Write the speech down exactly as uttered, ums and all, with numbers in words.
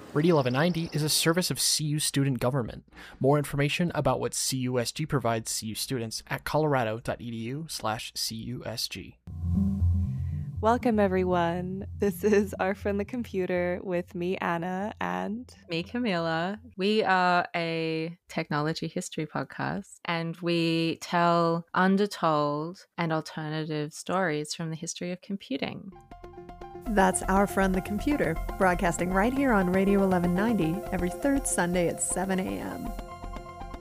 Radio eleven ninety is a service of C U Student Government. More information about what C U S G provides C U students at colorado.edu slash CUSG. Welcome, everyone. This is Our Friend the Computer with me, Anna, and me, Camila. We are a technology history podcast, and we tell undertold and alternative stories from the history of computing. That's Our Friend the Computer, broadcasting right here on Radio eleven ninety every third Sunday at seven a.m.